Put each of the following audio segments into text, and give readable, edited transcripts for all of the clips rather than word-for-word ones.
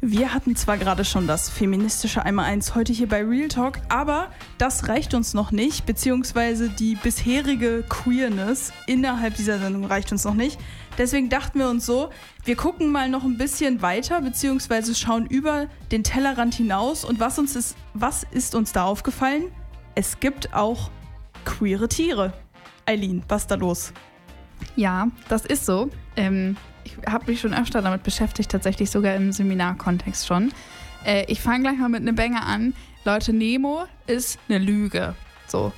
Wir hatten zwar gerade schon das feministische Einmaleins heute hier bei Real Talk, aber das reicht uns noch nicht, beziehungsweise die bisherige Queerness innerhalb dieser Sendung reicht uns noch nicht. Deswegen dachten wir uns so, wir gucken mal noch ein bisschen weiter, beziehungsweise schauen über den Tellerrand hinaus. Und was ist uns da aufgefallen? Es gibt auch queere Tiere. Eileen, was ist da los? Ja, das ist so. Ich habe mich schon öfter damit beschäftigt, tatsächlich sogar im Seminarkontext schon. Ich fange gleich mal mit einem Banger an. Leute, Nemo ist eine Lüge. So.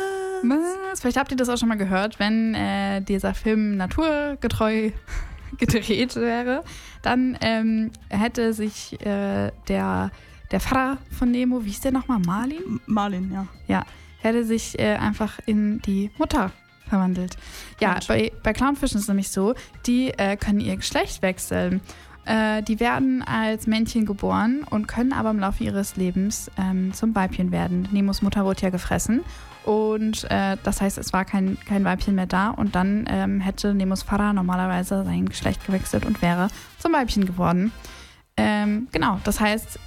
Was? Vielleicht habt ihr das auch schon mal gehört. Wenn dieser Film naturgetreu gedreht wäre, dann hätte sich der Vater von Nemo, wie hieß der nochmal? Marlin? Marlin, ja. Ja, hätte sich einfach in die Mutter verwandelt. Ja, bei Clownfischen ist es nämlich so, die können ihr Geschlecht wechseln. Die werden als Männchen geboren und können aber im Laufe ihres Lebens zum Weibchen werden. Nemos Mutter wurde ja gefressen und das heißt, es war kein Weibchen mehr da und dann hätte Nemos Vater normalerweise sein Geschlecht gewechselt und wäre zum Weibchen geworden. Genau, das heißt,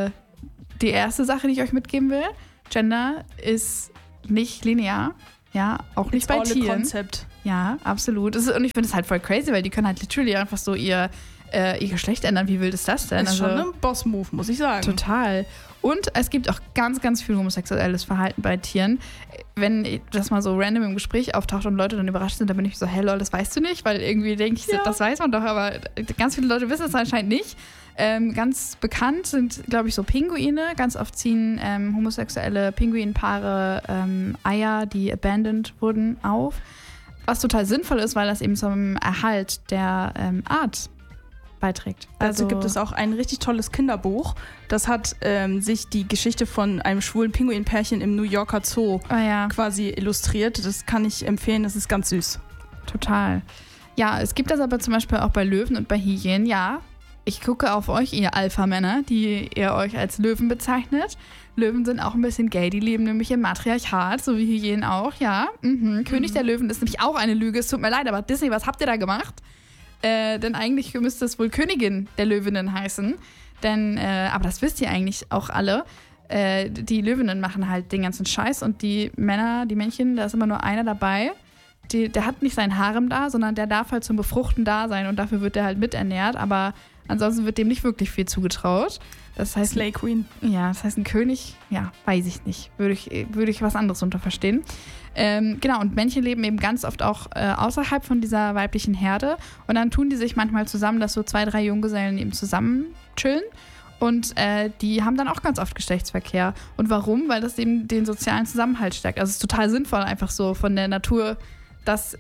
die erste Sache, die ich euch mitgeben will, Gender ist nicht linear. Ja, auch nicht bei Tieren. Konzept. Ja, absolut. Und ich finde es halt voll crazy, weil die können halt literally einfach so ihr Geschlecht ändern. Wie wild ist das denn? Das ist schon ein Boss-Move, muss ich sagen. Total. Und es gibt auch ganz, ganz viel homosexuelles Verhalten bei Tieren. Wenn das mal so random im Gespräch auftaucht und Leute dann überrascht sind, dann bin ich so, hey lol, das weißt du nicht? Weil irgendwie denke ich, das weiß man doch, aber ganz viele Leute wissen es anscheinend nicht. Ganz bekannt sind, glaube ich, so Pinguine. Ganz oft ziehen homosexuelle Pinguinpaare Eier, die abandoned wurden, auf. Was total sinnvoll ist, weil das eben zum Erhalt der Art beiträgt. Dazu gibt es auch ein richtig tolles Kinderbuch. Das hat sich die Geschichte von einem schwulen Pinguinpärchen im New Yorker Zoo quasi illustriert. Das kann ich empfehlen, das ist ganz süß. Total. Ja, es gibt das aber zum Beispiel auch bei Löwen und bei Hyänen, ja. Ich gucke auf euch, ihr Alpha-Männer, die ihr euch als Löwen bezeichnet. Löwen sind auch ein bisschen gay, die leben nämlich im Matriarchat, so wie Hyänen auch, ja. König der Löwen ist nämlich auch eine Lüge, es tut mir leid, aber Disney, was habt ihr da gemacht? Denn eigentlich müsste es wohl Königin der Löwinnen heißen. Denn, aber das wisst ihr eigentlich auch alle. Die Löwinnen machen halt den ganzen Scheiß und die Männer, die Männchen, da ist immer nur einer dabei. Der hat nicht sein Harem da, sondern der darf halt zum Befruchten da sein und dafür wird der halt miternährt. Aber ansonsten wird dem nicht wirklich viel zugetraut. Das heißt, Slay Queen. Ja, das heißt ein König, ja, weiß ich nicht. Würde ich was anderes unter verstehen. Genau, und Männchen leben eben ganz oft auch außerhalb von dieser weiblichen Herde. Und dann tun die sich manchmal zusammen, dass so 2, 3 Junggesellen eben zusammen chillen. Und die haben dann auch ganz oft Geschlechtsverkehr. Und warum? Weil das eben den sozialen Zusammenhalt stärkt. Also es ist total sinnvoll, einfach so von der Natur, dass,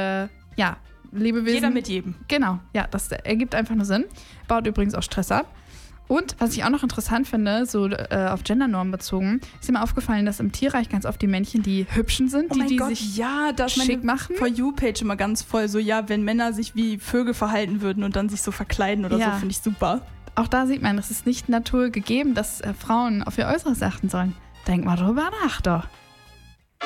Lebewesen... Jeder mit jedem. Genau, ja, das ergibt einfach nur Sinn. Baut übrigens auch Stress ab. Und was ich auch noch interessant finde, so auf Gendernormen bezogen, ist mir aufgefallen, dass im Tierreich ganz oft die Männchen die Hübschen sind, die sich schick machen. For You-Page immer ganz voll so, ja, wenn Männer sich wie Vögel verhalten würden und dann sich so verkleiden oder so, finde ich super. Auch da sieht man, es ist nicht naturgegeben, dass Frauen auf ihr Äußeres achten sollen. Denk mal drüber nach, doch.